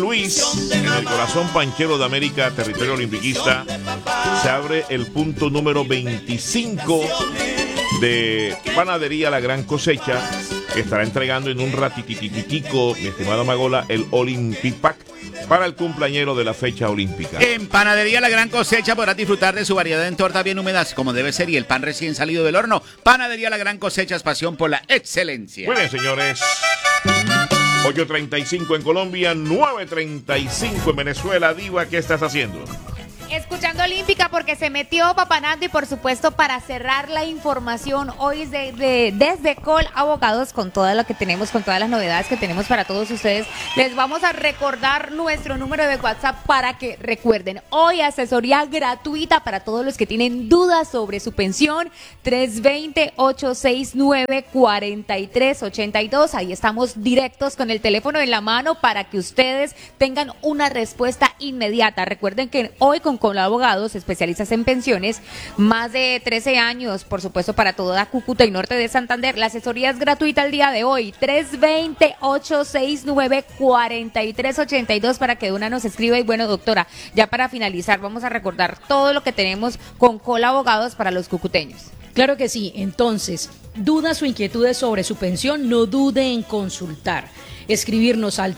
Luis, en el corazón panchero de América, territorio olimpiquista, se abre el punto número 25 de Panadería La Gran Cosecha, que estará entregando en un ratititico, mi estimado Magola, el Olympic Pack para el cumpleañero de la fecha olímpica. En Panadería La Gran Cosecha podrás disfrutar de su variedad en tortas bien húmedas, como debe ser, y el pan recién salido del horno. Panadería La Gran Cosecha es pasión por la excelencia. Muy bien, señores. 8:35 en Colombia, 9:35 en Venezuela. Diva, ¿qué estás haciendo? Escuchando Olímpica porque se metió Papá Nando, y por supuesto para cerrar la información hoy desde Col Abogados, con todo lo que tenemos, con todas las novedades que tenemos para todos ustedes, les vamos a recordar nuestro número de WhatsApp para que recuerden. Hoy asesoría gratuita para todos los que tienen dudas sobre su pensión, 320-869-4382. Ahí estamos directos con el teléfono en la mano para que ustedes tengan una respuesta inmediata. Recuerden que hoy con Abogados, especialistas en pensiones, más de 13 años, por supuesto, para toda Cúcuta y norte de Santander. La asesoría es gratuita el día de hoy, 320-869-4382, para que una nos escriba. Y bueno, doctora, ya para finalizar, vamos a recordar todo lo que tenemos con Abogados para los cucuteños. Claro que sí. Entonces, dudas o inquietudes sobre su pensión, no dude en consultar. Escribirnos al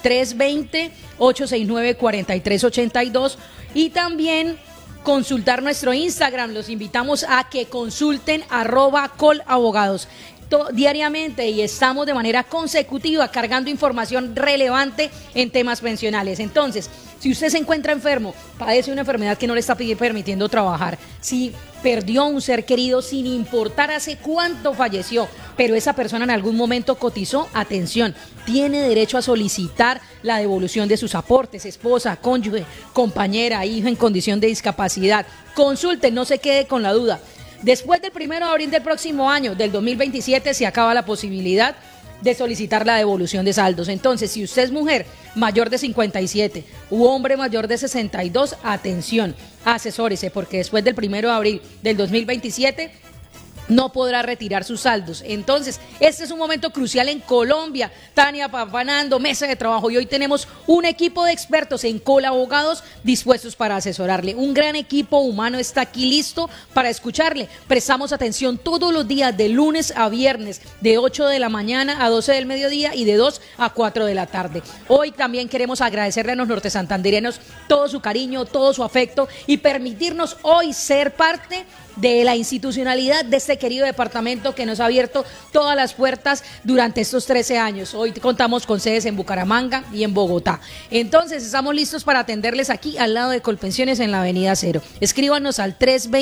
320-869-4382 y también consultar nuestro Instagram. Los invitamos a que consulten @colabogados diariamente, y estamos de manera consecutiva cargando información relevante en temas pensionales. Entonces, si usted se encuentra enfermo, padece una enfermedad que no le está permitiendo trabajar, si perdió un ser querido sin importar hace cuánto falleció, pero esa persona en algún momento cotizó, atención, tiene derecho a solicitar la devolución de sus aportes, esposa, cónyuge, compañera, hijo en condición de discapacidad. Consulte, no se quede con la duda. Después del 1 de abril del próximo año, del 2027, se acaba la posibilidad de solicitar la devolución de saldos. Entonces, si usted es mujer mayor de 57 u hombre mayor de 62, atención, asesórese, porque después del 1 de abril del 2027 no podrá retirar sus saldos. Entonces, este es un momento crucial en Colombia. Tania, Papá Nando, mesa de trabajo, y hoy tenemos un equipo de expertos en Colabogados dispuestos para asesorarle. Un gran equipo humano está aquí listo para escucharle. Prestamos atención todos los días, de lunes a viernes, de 8 de la mañana a 12 del mediodía y de 2 a 4 de la tarde. Hoy también queremos agradecerle a los nortesantandereanos todo su cariño, todo su afecto, y permitirnos hoy ser parte de la institucionalidad de este querido departamento que nos ha abierto todas las puertas durante estos 13 años. Hoy contamos con sedes en Bucaramanga y en Bogotá. Entonces, estamos listos para atenderles aquí al lado de Colpensiones en la Avenida Cero. Escríbanos al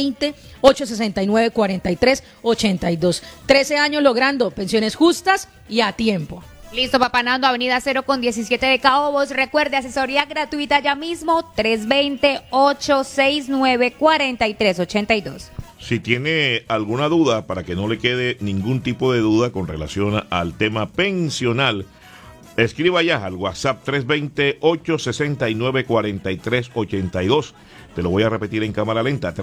320-869-4382. 13 años logrando pensiones justas y a tiempo. Listo, Papá Nando, Avenida 0 con 17 de Cobos. Recuerde, asesoría gratuita ya mismo, 320-869-4382. Si tiene alguna duda, para que no le quede ningún tipo de duda con relación al tema pensional, escriba ya al WhatsApp 320-869-4382. Te lo voy a repetir en cámara lenta,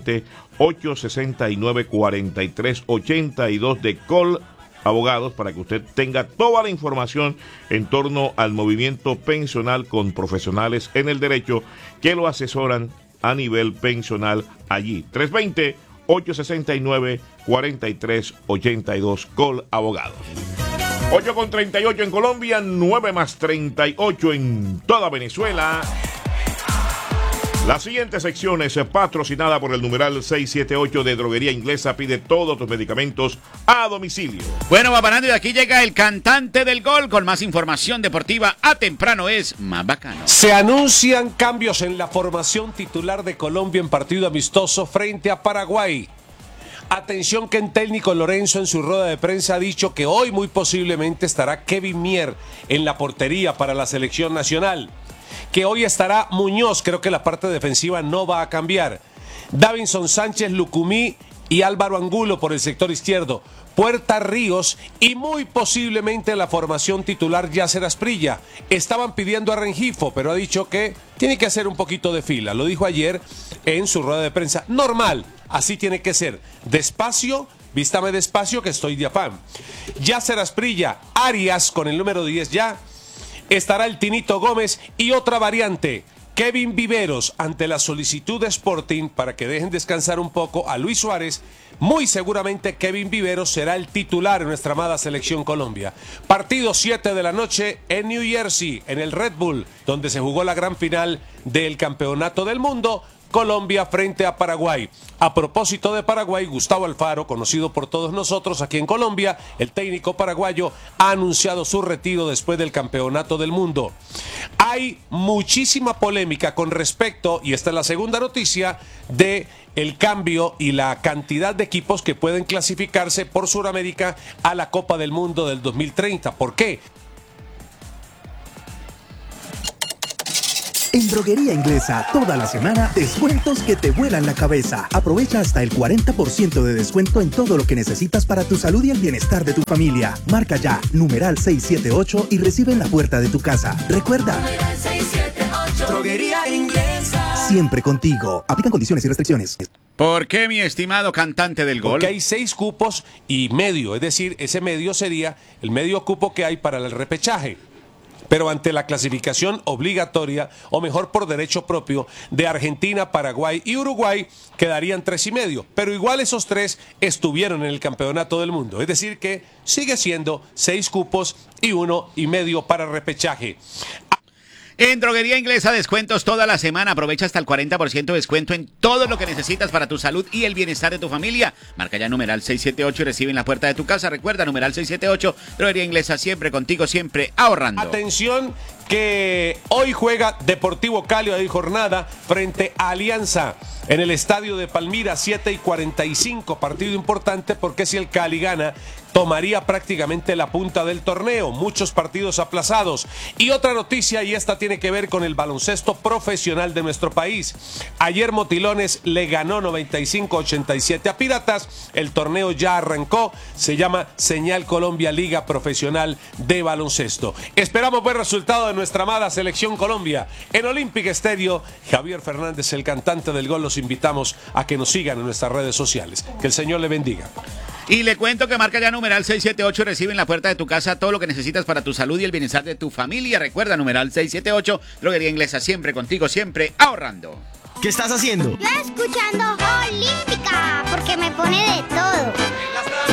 320-869-4382 de Col Abogados, para que usted tenga toda la información en torno al movimiento pensional con profesionales en el derecho que lo asesoran a nivel pensional allí. 320-869-4382 Col Abogados. 8:38 en Colombia, 9+38 en toda Venezuela. La siguiente sección es patrocinada por el numeral 678 de Droguería Inglesa. Pide todos tus medicamentos a domicilio. Bueno, Papá Nando, y aquí llega el cantante del gol con más información deportiva. A temprano es más bacano. Se anuncian cambios en la formación titular de Colombia en partido amistoso frente a Paraguay. Atención, que el técnico Lorenzo en su rueda de prensa ha dicho que hoy muy posiblemente estará Kevin Mier en la portería para la selección nacional. Que hoy estará Muñoz, creo que la parte defensiva no va a cambiar. Davinson Sánchez, Lucumí y Álvaro Angulo por el sector izquierdo. Puerta, Ríos y muy posiblemente la formación titular Yasser Asprilla. Estaban pidiendo a Rengifo, pero ha dicho que tiene que hacer un poquito de fila. Lo dijo ayer en su rueda de prensa. Normal, así tiene que ser. Despacio, vístame despacio que estoy de afán. Yasser Asprilla, Arias con el número 10 ya. estará el Tinito Gómez y otra variante, Kevin Viveros, ante la solicitud de Sporting para que dejen descansar un poco a Luis Suárez. Muy seguramente Kevin Viveros será el titular en nuestra amada Selección Colombia. Partido 7 de la noche en New Jersey, en el Red Bull, donde se jugó la gran final del Campeonato del Mundo. Colombia frente a Paraguay. A propósito de Paraguay, Gustavo Alfaro, conocido por todos nosotros aquí en Colombia, el técnico paraguayo, ha anunciado su retiro después del Campeonato del Mundo. Hay muchísima polémica con respecto, y esta es la segunda noticia, de el cambio y la cantidad de equipos que pueden clasificarse por Sudamérica a la Copa del Mundo del 2030. ¿Por qué? En Droguería Inglesa, toda la semana, descuentos que te vuelan la cabeza. Aprovecha hasta el 40% de descuento en todo lo que necesitas para tu salud y el bienestar de tu familia. Marca ya, numeral 678 y recibe en la puerta de tu casa. Recuerda, numeral 678. Droguería Inglesa. Siempre contigo. Aplican condiciones y restricciones. ¿Por qué, mi estimado cantante del gol? Porque hay 6 cupos y medio, es decir, ese medio sería el medio cupo que hay para el repechaje. Pero ante la clasificación obligatoria, o mejor por derecho propio, de Argentina, Paraguay y Uruguay, quedarían 3,5. Pero igual esos 3 estuvieron en el Campeonato del Mundo. Es decir que sigue siendo 6 cupos y 1,5 para repechaje. En Droguería Inglesa, descuentos toda la semana. Aprovecha hasta el 40% de descuento en todo lo que necesitas para tu salud y el bienestar de tu familia. Marca ya numeral 678 y recibe en la puerta de tu casa. Recuerda, numeral 678, Droguería Inglesa, siempre contigo, siempre ahorrando. Atención, que hoy juega Deportivo Cali, hay jornada frente a Alianza en el estadio de Palmira, 7:45, partido importante porque si el Cali gana, tomaría prácticamente la punta del torneo, muchos partidos aplazados. Y otra noticia, y esta tiene que ver con el baloncesto profesional de nuestro país. Ayer Motilones le ganó 95-87 a Piratas, el torneo ya arrancó, se llama Señal Colombia Liga Profesional de Baloncesto. Esperamos buen resultado de nuestra amada Selección Colombia. En Olympic Stadium, Javier Fernández, el cantante del gol, los invitamos a que nos sigan en nuestras redes sociales. Que el Señor le bendiga. Y le cuento que marca ya numeral 678, recibe en la puerta de tu casa todo lo que necesitas para tu salud y el bienestar de tu familia. Recuerda, numeral 678, Droguería Inglesa, siempre contigo, siempre ahorrando. ¿Qué estás haciendo? Yo escuchando Olímpica, porque me pone de todo.